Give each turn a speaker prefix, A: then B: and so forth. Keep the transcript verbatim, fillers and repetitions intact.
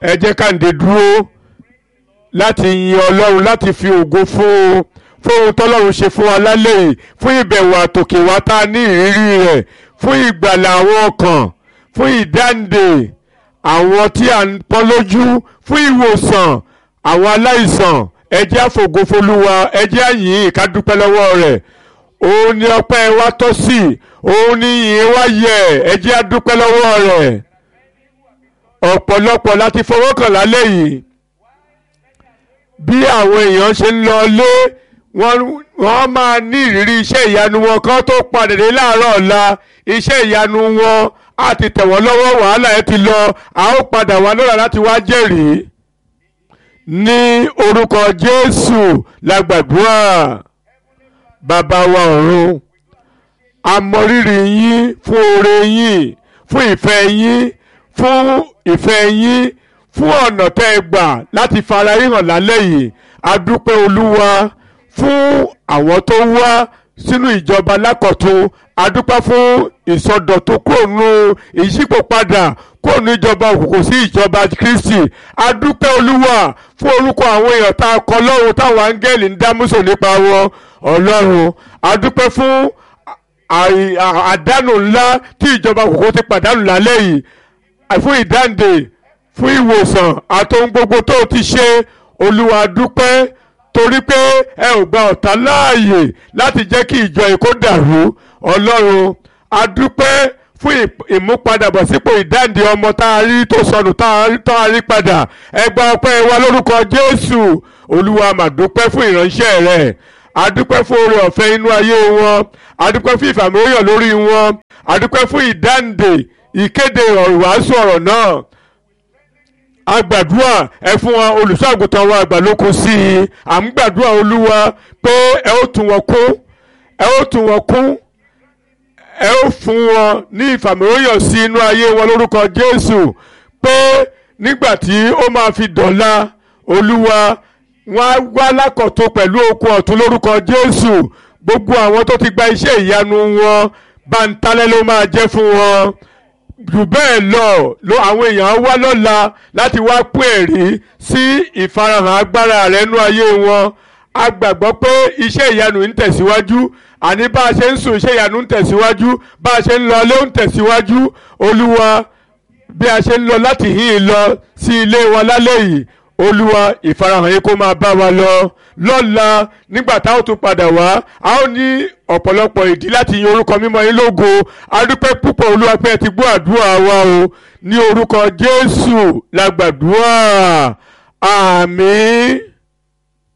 A: ẹ jẹ́ ká ǹdè dúró láti yin Ọlọ́run, láti fi ògo fún un fún ohun tọ́lọ́run ṣe fún wa lálẹ́ yìí, fún ìbẹ̀wò àtòkè wá tá a ní ìrírí rẹ̀, fún ìgbàlà àwọn ọkàn, fún ìdáǹdè àwọn tí à ń pọ́n lójú, fún ìwòsàn àwọn aláìsàn. Ẹ jẹ́ àfògo f'Olúwa, ẹ jẹ́ àyìn ká dúpẹ́ lọ́wọ́ rẹ̀. Òun ni ọpẹ́ wa tọ́ sí, òun ni ìyìn wa yẹ, ẹ jẹ́ a dúpẹ́ lọ́wọ́ rẹ̀. Ọ̀pọ̀lọpọ̀ láti fọwọ́ kàn lálẹ́ yìí bí àwọn èèyàn ṣe ń lọ lé wọ́n máa ní ìrírí iṣẹ́ ìyanu wọn kan tó padà dé láàárọ̀ ọ̀la. Iṣẹ́ ìyanu wọn á ti tẹ̀ wọ́n lọ́wọ́, wàhálà ẹ ti lọ, a ó padà wá lọ́la láti wá jẹ́rìí. Ní orúkọ Jésù la gbàdúrà. Bàbá wa ọ̀run, a mọ rírì yín fún oore yín, fún ìfẹ́ yín, fún ìfẹ́ yín, fún ọ̀nà tẹ́ ẹ gbà láti fara yín hàn lálẹ́ yìí. A dúpẹ́ Olúwa fún àwọn tó wá sínú ìjọba lákọ̀tun. A dúpẹ́ fún ìsọdọ̀tun kúrò nínú ìṣípòpadà kúrò ní ìjọba òkùnkùn sí ìjọba Kristi. A dúpẹ́ Olúwa fún orúkọ àwọn èèyàn tá a kọ lọ́run táwọn áńgẹ́lì ń dámúsò nípa wọn. Ọlọ́run, a dúpẹ́ fún àdánù ńlá tí ìjọba òkùnkùn ti pàdánù lálẹ́ yìí, fún ìdáǹdè, fún ìwòsàn àtohun gbogbo tó ti ṣe. Olúwa dúpẹ́ torí pé ẹ ò gba ọ̀tá láàyè láti jẹ́ kí ìjọ yìí kó dàrú. Ọlọ́run, a dúpẹ́ fún ìmúpadàbọ̀sípò ìdáǹdè ọmọ tá a rí tó sọnù tá a rí padà. Ẹ gba ọpẹ́ wa lórúkọ Jésù. Olúwa mà dúpẹ́ fún ìránṣẹ́ rẹ̀. A dúpẹ́ fún oore ọ̀fẹ́ inú ayé wọn. A dúpẹ́ fún ìfàmìlóyàn lórí wọn. A dúpẹ́ fún ìdáǹdè ìkéde ọ̀rọ̀ wàásù ọ̀rọ̀ náà. A gbàdúrà ẹ fún wọn olùṣọ́ àgùntàn wa àgbà lókun sí i. À ń gbàdúrà Olúwa pé ẹ ó tún wọn kún, ẹ ó tún wọn kún, ẹ ó fún wọn ní ìfàmìlóyàn sí inú ayé wọn lórúkọ Jésù. Pé nígbà tí ó máa fi dọ̀la, Olúwa wọ́n á wá lákọ̀tun pẹ̀lú okun ọ̀tun lórúkọ Jésù. Gbogbo àwọn tó ti gba iṣẹ́ ìyanu wọn, bántálẹ́ ló máa jẹ́ fún wọn. Jù bẹ́ẹ̀ lọ ló àwọn èèyàn wá lọ́la láti wá pín ẹ̀rí sí ìfarahàn agbára rẹ̀ nú ayé wọn. A gbàgbọ́ pé iṣẹ́ ìyanu ń tẹ̀síwájú. Àní bá a ṣe ń sùn, iṣẹ́ ìyanu ń tẹ̀síwájú. Bá a ṣe ń lọ ilé ń tẹ̀síwájú. Olúwa, bí a ṣe ń lọ láti hìn lọ sí ilé wa lálẹ́ yìí, Olúwa, ìfarahàn yìí kó máa bá wa lọ. Lọ́la nígbà tá ó tún padà wá, a ó ní ọ̀pọ̀lọpọ̀ ìdí láti yin orúkọ mímọ́ yín lógo. A dúpẹ́ púpọ̀ Olúwa pé ẹ ti gbọ́ àdúrà wa o. Ní orúkọ Jésù la gbàdúrà. Àmín.